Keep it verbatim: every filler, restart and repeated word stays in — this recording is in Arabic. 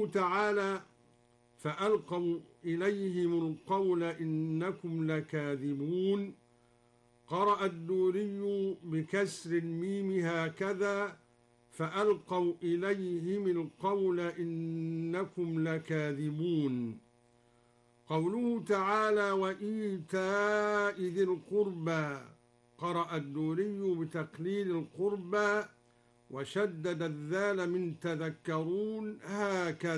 قوله تعالى فألقوا إليهم القول إنكم لكاذبون. قرأ الدوري بكسر الميم هكذا فألقوا إليهم القول إنكم لكاذبون. قوله تعالى وإيتاء ذي القربى، قرأ الدوري بتقليل القربى وشدد الذال من تذكرون هكذا.